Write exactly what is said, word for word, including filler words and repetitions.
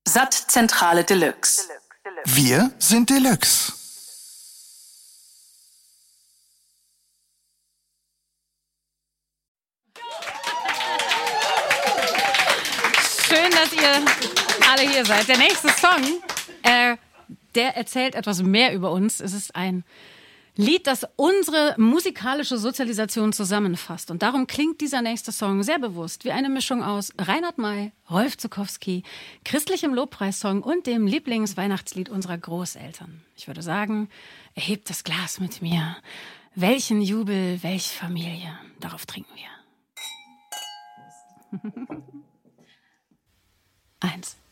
Sattzentrale Deluxe. Wir sind Deluxe. Schön, dass ihr alle hier seid. Der nächste Song, äh, der erzählt etwas mehr über uns. Es ist ein Lied, das unsere musikalische Sozialisation zusammenfasst. Und darum klingt dieser nächste Song sehr bewusst wie eine Mischung aus Reinhard May, Rolf Zuckowski, christlichem Lobpreissong und dem Lieblingsweihnachtslied unserer Großeltern. Ich würde sagen, erhebt das Glas mit mir. Welchen Jubel, welch Familie. Darauf trinken wir. Eins.